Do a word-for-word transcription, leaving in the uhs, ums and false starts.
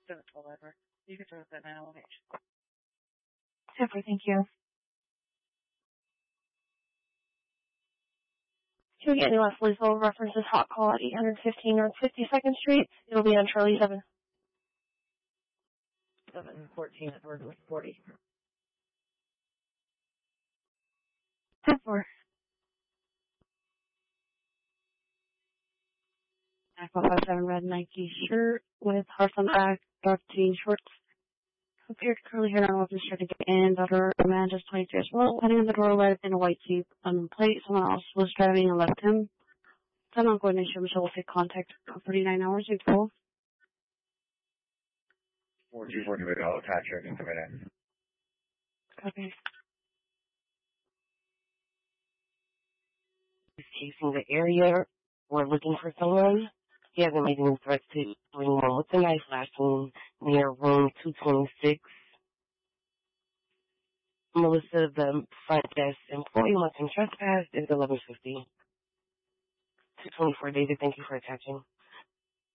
Send it to the library. You can throw it at nine oh one H. Super, thank you. To get any less lethal references hot call at eight fifteen North fifty-second Street. It'll be on Charlie seven. seven fourteen at Northwest forty. ten four. nine four five seven red Nike shirt with hearts on the back, dark jean shorts. Appeared curly hair on open shirt to get in, daughter, a man just twenty-two years old, heading in the door red in a white Jeep on the plate. Someone else was driving and left him. Time on coordination, Michelle will take contact for thirty-nine hours in full. four two four two eight, I'll attach her and come in. Copy. He's chasing the area. We're looking for someone. He hasn't made any threats to anyone with a knife last seen near room two twenty-six. Melissa, the front desk employee, wants him trespassed is eleven fifty. two twenty-four, David, thank you for attaching.